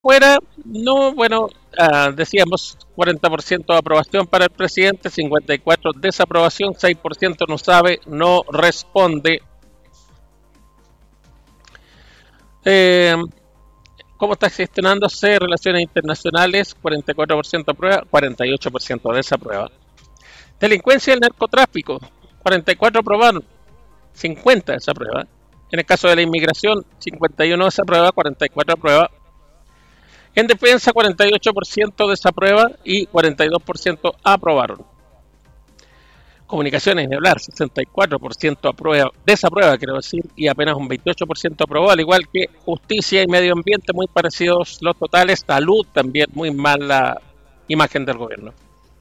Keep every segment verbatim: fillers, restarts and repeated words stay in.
Fuera, no, bueno, ah, decíamos cuarenta por ciento de aprobación para el presidente, cincuenta y cuatro por ciento desaprobación, seis por ciento no sabe, no responde. Eh, ¿Cómo está gestionándose relaciones internacionales? cuarenta y cuatro por ciento aprueba, cuarenta y ocho por ciento desaprueba. Delincuencia y el narcotráfico, cuarenta y cuatro aprobaron, cincuenta desaprueba. En el caso de la inmigración, cincuenta y uno desaprueba, cuarenta y cuatro aprueba. En defensa, cuarenta y ocho por ciento desaprueba y cuarenta y dos por ciento aprobaron. Comunicaciones, ni hablar, sesenta y cuatro por ciento aprueba, desaprueba, quiero decir, y apenas un veintiocho por ciento aprobó, al igual que justicia y medio ambiente, muy parecidos los totales. Salud, también muy mala imagen del gobierno.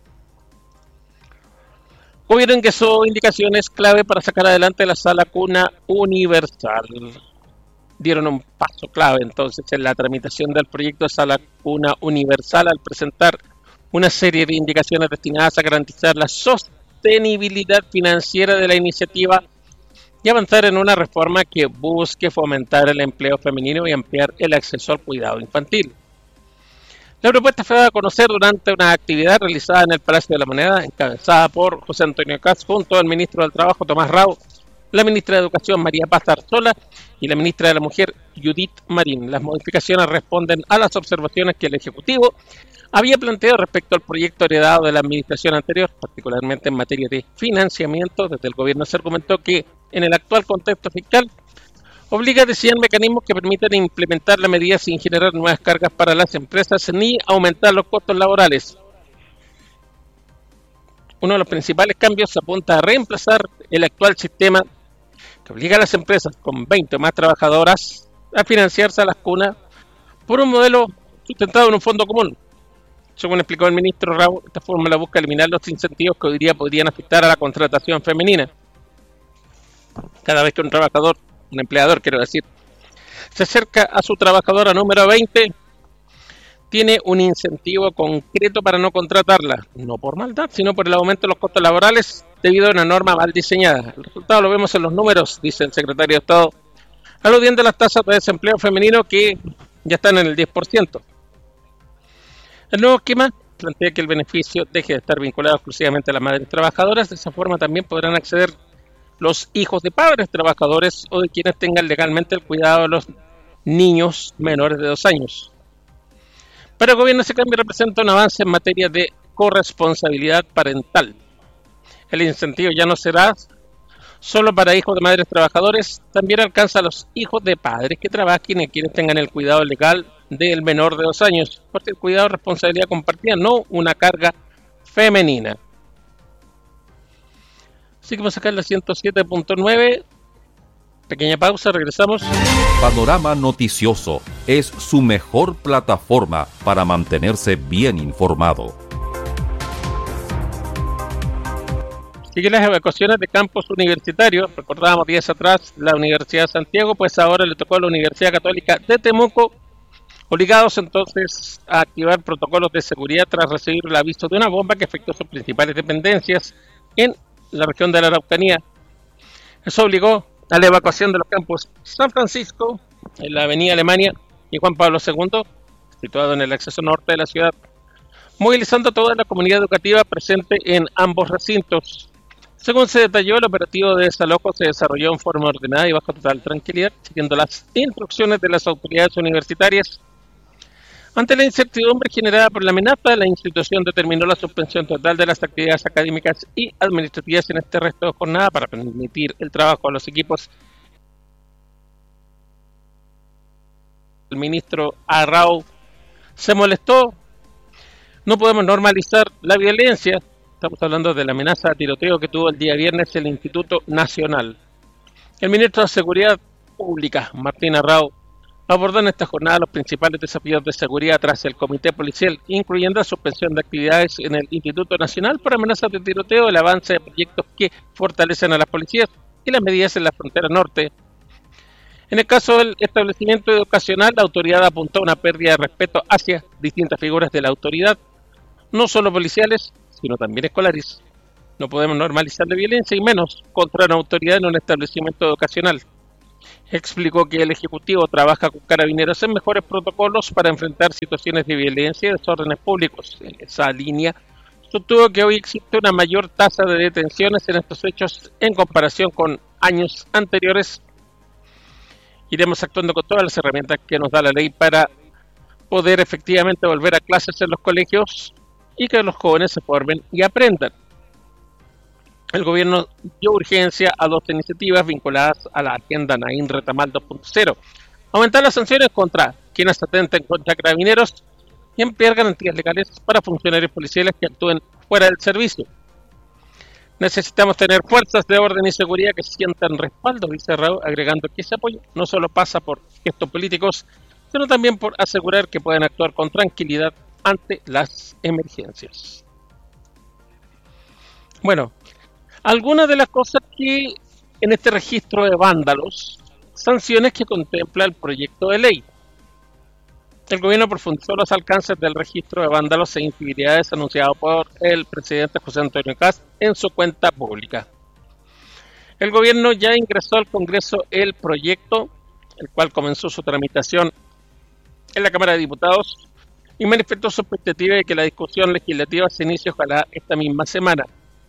Gobierno ingresó indicaciones clave para sacar adelante la sala cuna universal. Dieron un paso clave entonces en la tramitación del proyecto de sala cuna universal al presentar una serie de indicaciones destinadas a garantizar la sostenibilidad financiera de la iniciativa y avanzar en una reforma que busque fomentar el empleo femenino y ampliar el acceso al cuidado infantil. La propuesta fue dada a conocer durante una actividad realizada en el Palacio de la Moneda, encabezada por José Antonio Caz, junto al ministro del Trabajo Tomás Rao, la ministra de Educación María Paz Arzola y la ministra de la Mujer Judith Marín. Las modificaciones responden a las observaciones que el Ejecutivo había planteado respecto al proyecto heredado de la administración anterior, particularmente en materia de financiamiento. Desde el gobierno se argumentó que en el actual contexto fiscal obliga a diseñar mecanismos que permitan implementar la medida sin generar nuevas cargas para las empresas ni aumentar los costos laborales. Uno de los principales cambios apunta a reemplazar el actual sistema que obliga a las empresas con veinte o más trabajadoras a financiarse a las cunas por un modelo sustentado en un fondo común. Según explicó el ministro Rao, esta fórmula busca eliminar los incentivos que hoy día podrían afectar a la contratación femenina. Cada vez que un trabajador, un empleador quiero decir, se acerca a su trabajadora número veinte, tiene un incentivo concreto para no contratarla, no por maldad, sino por el aumento de los costos laborales debido a una norma mal diseñada. El resultado lo vemos en los números, dice el secretario de Estado, aludiendo a las tasas de desempleo femenino que ya están en el diez por ciento. El nuevo esquema plantea que el beneficio deje de estar vinculado exclusivamente a las madres trabajadoras. De esa forma también podrán acceder los hijos de padres trabajadores o de quienes tengan legalmente el cuidado de los niños menores de dos años. Para el gobierno, ese cambio representa un avance en materia de corresponsabilidad parental. El incentivo ya no será solo para hijos de madres trabajadores, también alcanza a los hijos de padres que trabajen y quienes tengan el cuidado legal del menor de dos años, porque el cuidado es responsabilidad compartida, no una carga femenina. Así que vamos a sacar la ciento siete punto nueve. Pequeña pausa, regresamos. Panorama Noticioso es su mejor plataforma para mantenerse bien informado. Siguen las evacuaciones de campus universitarios. Recordábamos días atrás la Universidad de Santiago, pues ahora le tocó a la Universidad Católica de Temuco, obligados entonces a activar protocolos de seguridad tras recibir el aviso de una bomba que afectó sus principales dependencias en la región de la Araucanía. Eso obligó a la evacuación de los campus San Francisco, en la avenida Alemania, y Juan Pablo segundo, situado en el acceso norte de la ciudad, movilizando a toda la comunidad educativa presente en ambos recintos. Según se detalló, el operativo de desalojo se desarrolló en forma ordenada y bajo total tranquilidad, siguiendo las instrucciones de las autoridades universitarias. Ante la incertidumbre generada por la amenaza, la institución determinó la suspensión total de las actividades académicas y administrativas en este resto de jornada para permitir el trabajo a los equipos. El ministro Arrau se molestó. No podemos normalizar la violencia. Estamos hablando de la amenaza de tiroteo que tuvo el día viernes el Instituto Nacional. El ministro de Seguridad Pública, Martín Arrau, abordó en esta jornada los principales desafíos de seguridad tras el comité policial, incluyendo la suspensión de actividades en el Instituto Nacional por amenazas de tiroteo, el avance de proyectos que fortalecen a las policías y las medidas en la frontera norte. En el caso del establecimiento educacional, la autoridad apuntó a una pérdida de respeto hacia distintas figuras de la autoridad, no solo policiales, sino también escolares. No podemos normalizar la violencia y menos contra una autoridad en un establecimiento educacional. Explicó que el Ejecutivo trabaja con Carabineros en mejores protocolos para enfrentar situaciones de violencia y desórdenes públicos. En esa línea, sostuvo que hoy existe una mayor tasa de detenciones en estos hechos en comparación con años anteriores. Iremos actuando con todas las herramientas que nos da la ley para poder efectivamente volver a clases en los colegios y que los jóvenes se formen y aprendan. El gobierno dio urgencia a dos iniciativas vinculadas a la agenda Naín Retamal dos punto cero. Aumentar las sanciones contra quienes atenten contra carabineros y ampliar garantías legales para funcionarios policiales que actúen fuera del servicio. Necesitamos tener fuerzas de orden y seguridad que sientan respaldo, dice Raúl, agregando que ese apoyo no solo pasa por gestos políticos, sino también por asegurar que pueden actuar con tranquilidad ante las emergencias. Bueno, algunas de las cosas que en este registro de vándalos, sanciones que contempla el proyecto de ley. El gobierno profundizó los alcances del registro de vándalos e incivilidades anunciado por el presidente José Antonio Kast en su cuenta pública. El gobierno ya ingresó al Congreso el proyecto, el cual comenzó su tramitación en la Cámara de Diputados y manifestó su expectativa de que la discusión legislativa se inicie ojalá esta misma semana.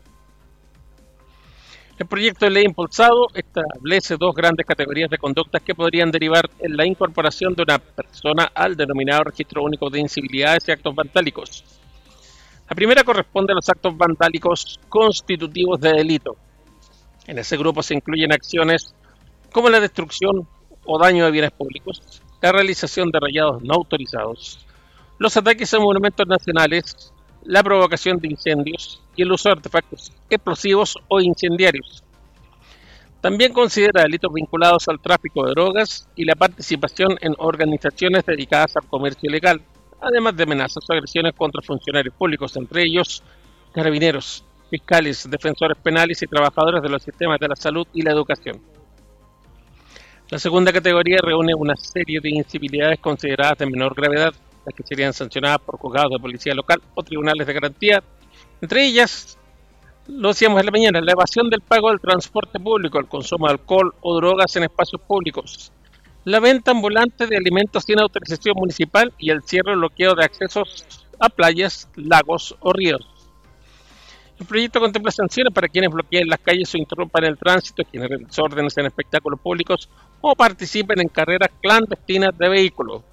El proyecto de ley impulsado establece dos grandes categorías de conductas que podrían derivar en la incorporación de una persona al denominado Registro Único de Incivilidades y Actos Vandálicos. La primera corresponde a los actos vandálicos constitutivos de delito. En ese grupo se incluyen acciones como la destrucción o daño de bienes públicos, la realización de rayados no autorizados, los ataques a monumentos nacionales, la provocación de incendios y el uso de artefactos explosivos o incendiarios. También considera delitos vinculados al tráfico de drogas y la participación en organizaciones dedicadas al comercio ilegal, además de amenazas o agresiones contra funcionarios públicos, entre ellos carabineros, fiscales, defensores penales y trabajadores de los sistemas de la salud y la educación. La segunda categoría reúne una serie de incivilidades consideradas de menor gravedad, las que serían sancionadas por juzgados de policía local o tribunales de garantía. Entre ellas, lo decíamos en la mañana, la evasión del pago del transporte público, el consumo de alcohol o drogas en espacios públicos, la venta ambulante de alimentos sin autorización municipal y el cierre o bloqueo de accesos a playas, lagos o ríos. El proyecto contempla sanciones para quienes bloqueen las calles o interrumpan el tránsito, quienes desórdenes en espectáculos públicos o participen en carreras clandestinas de vehículos.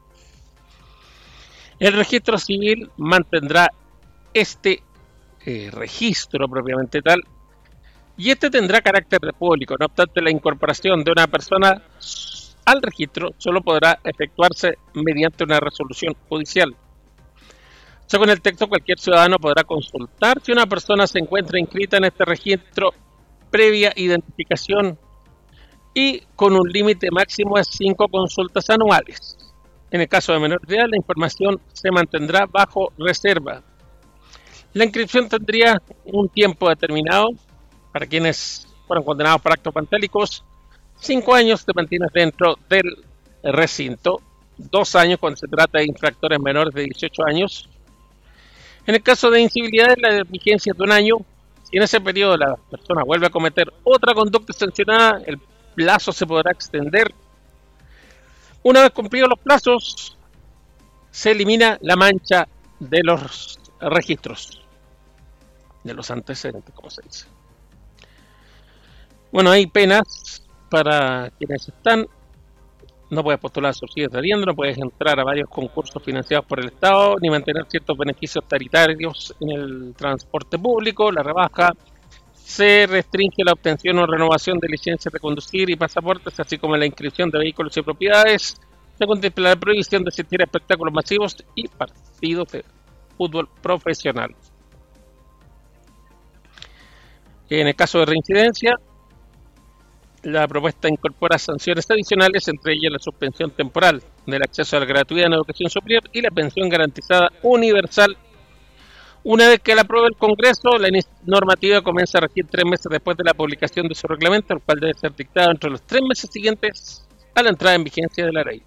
El registro civil mantendrá este eh, registro propiamente tal, y este tendrá carácter de público. No obstante, la incorporación de una persona al registro solo podrá efectuarse mediante una resolución judicial. Según el texto, cualquier ciudadano podrá consultar si una persona se encuentra inscrita en este registro previa identificación y con un límite máximo de cinco consultas anuales. En el caso de menor de edad, la información se mantendrá bajo reserva. La inscripción tendría un tiempo determinado para quienes fueron condenados por actos vandálicos, cinco años se mantiene dentro del recinto, dos años cuando se trata de infractores menores de dieciocho años. En el caso de incivilidades, la vigencia es de un año. Si en ese periodo la persona vuelve a cometer otra conducta sancionada, el plazo se podrá extender. Una vez cumplidos los plazos, se elimina la mancha de los registros, de los antecedentes, como se dice. Bueno, hay penas para quienes están. No puedes postular subsidios de arriendo, no puedes entrar a varios concursos financiados por el Estado, ni mantener ciertos beneficios taritarios en el transporte público. La rebaja se restringe la obtención o renovación de licencias de conducir y pasaportes, así como la inscripción de vehículos y propiedades. Se contempla la prohibición de asistir a espectáculos masivos y partidos de fútbol profesional. En el caso de reincidencia, la propuesta incorpora sanciones adicionales, entre ellas la suspensión temporal del acceso a la gratuidad en educación superior y la pensión garantizada universal. Una vez que la apruebe el Congreso, la normativa comienza a regir tres meses después de la publicación de su reglamento, el cual debe ser dictado entre los tres meses siguientes a la entrada en vigencia de la ley.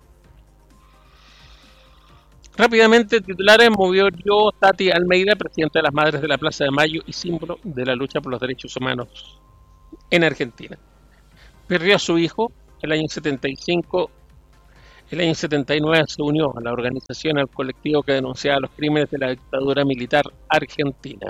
Rápidamente, titulares: movió yo Tati Almeida, presidenta de las Madres de la Plaza de Mayo y símbolo de la lucha por los derechos humanos en Argentina. Perdió a su hijo el año setenta y cinco. El año setenta y nueve se unió a la organización, al colectivo que denunciaba los crímenes de la dictadura militar argentina.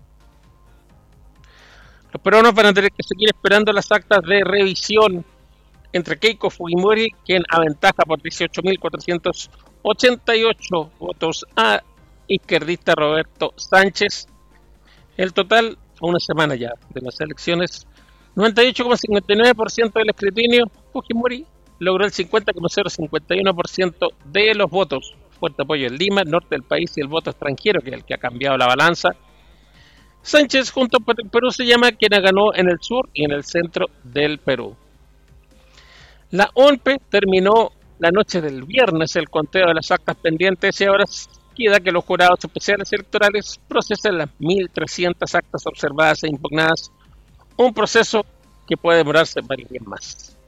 Los peruanos van a tener que seguir esperando las actas de revisión entre Keiko Fujimori, quien aventaja por dieciocho mil cuatrocientos ochenta y ocho votos, a izquierdista Roberto Sánchez. El total, a una semana ya de las elecciones, noventa y ocho coma cincuenta y nueve por ciento del escrutinio. Fujimori logró el cincuenta coma cero cincuenta y uno por ciento de los votos. Fuerte apoyo en Lima, norte del país, y el voto extranjero, que es el que ha cambiado la balanza. Sánchez, junto por el Perú, se llama quien ganó en el sur y en el centro del Perú. La O N P terminó la noche del viernes el conteo de las actas pendientes y ahora queda que los jurados especiales electorales procesen las mil trescientas actas observadas e impugnadas, un proceso que puede demorarse varios días más.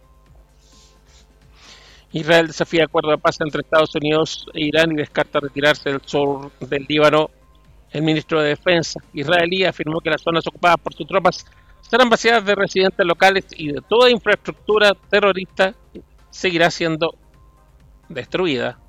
Israel desafía acuerdo de paz entre Estados Unidos e Irán y descarta retirarse del sur del Líbano. El ministro de Defensa israelí afirmó que las zonas ocupadas por sus tropas serán vaciadas de residentes locales y de toda infraestructura terrorista seguirá siendo destruida.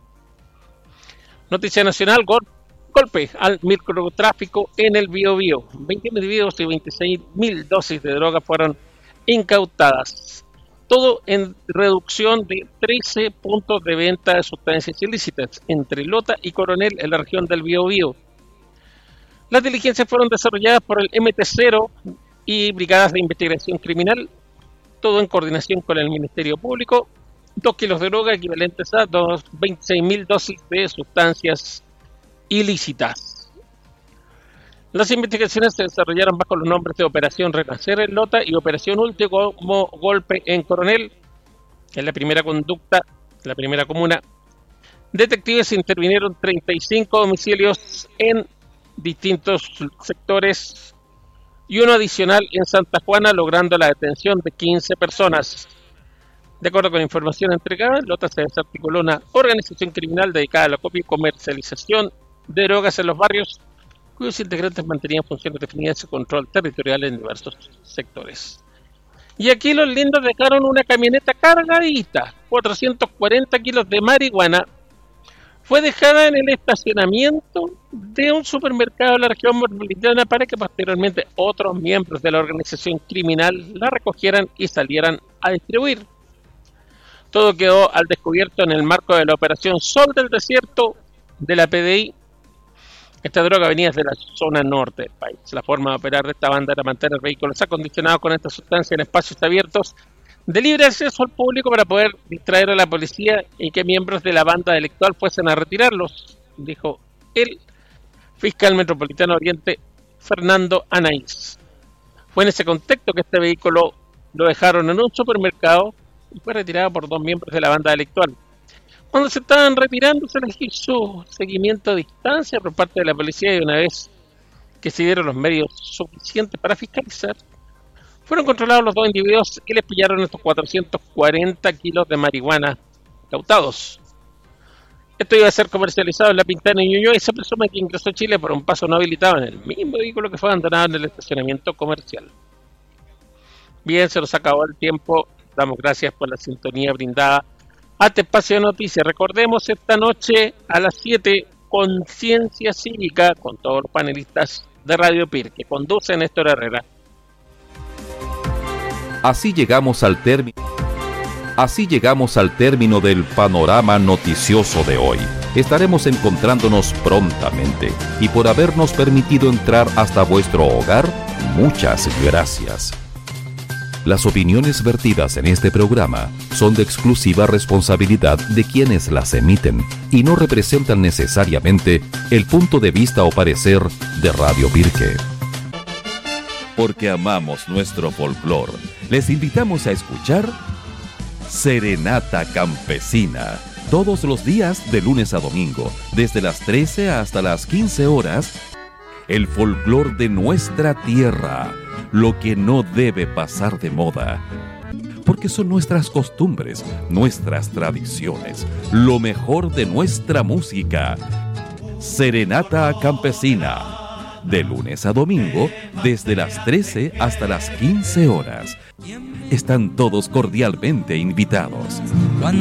Noticia nacional: gol, golpe al microtráfico en el Biobío. veinte individuos y veintiséis mil dosis de droga fueron incautadas. Todo en reducción de trece puntos de venta de sustancias ilícitas entre Lota y Coronel en la región del Biobío. Las diligencias fueron desarrolladas por el M T cero y brigadas de investigación criminal, todo en coordinación con el Ministerio Público. Dos kilos de droga equivalentes a veintiséis mil dosis de sustancias ilícitas. Las investigaciones se desarrollaron bajo los nombres de Operación Renacer en Lota y Operación Último Golpe en Coronel. En la primera conducta, en la primera comuna, detectives intervinieron treinta y cinco domicilios en distintos sectores y uno adicional en Santa Juana, logrando la detención de quince personas. De acuerdo con la información entregada, en Lota se desarticuló una organización criminal dedicada a la copia y comercialización de drogas en los barrios, cuyos integrantes mantenían funciones definidas y control territorial en diversos sectores. Y aquí los lindos dejaron una camioneta cargadita, cuatrocientos cuarenta kilos de marihuana, fue dejada en el estacionamiento de un supermercado de la región metropolitana para que posteriormente otros miembros de la organización criminal la recogieran y salieran a distribuir. Todo quedó al descubierto en el marco de la operación Sol del Desierto de la P D I. Esta droga venía desde la zona norte del país. La forma de operar de esta banda era mantener vehículos acondicionados con esta sustancia en espacios abiertos de libre acceso al público para poder distraer a la policía y que miembros de la banda delictual fuesen a retirarlos, dijo el fiscal metropolitano Oriente, Fernando Anaís. Fue en ese contexto que este vehículo lo dejaron en un supermercado y fue retirado por dos miembros de la banda delictual. Cuando se estaban retirando, se les hizo seguimiento a distancia por parte de la policía y una vez que se dieron los medios suficientes para fiscalizar, fueron controlados los dos individuos y les pillaron estos cuatrocientos cuarenta kilos de marihuana incautados. Esto iba a ser comercializado en La Pintana y Ñuñoa y se presume que ingresó a Chile por un paso no habilitado en el mismo vehículo que fue abandonado en el estacionamiento comercial. Bien, se nos acabó el tiempo. Damos gracias por la sintonía brindada a este espacio de noticias. Recordemos esta noche a las siete, Conciencia Cívica, con todos los panelistas de Radio P I R, que conduce Néstor Herrera. Así llegamos al término. Así llegamos al término del panorama noticioso de hoy. Estaremos encontrándonos prontamente y por habernos permitido entrar hasta vuestro hogar, muchas gracias. Las opiniones vertidas en este programa son de exclusiva responsabilidad de quienes las emiten y no representan necesariamente el punto de vista o parecer de Radio Pirque. Porque amamos nuestro folclor, les invitamos a escuchar Serenata Campesina, todos los días de lunes a domingo, desde las trece hasta las quince horas, el folclor de nuestra tierra, lo que no debe pasar de moda, porque son nuestras costumbres, nuestras tradiciones, lo mejor de nuestra música. Serenata Campesina, de lunes a domingo, desde las trece hasta las quince horas. Están todos cordialmente invitados.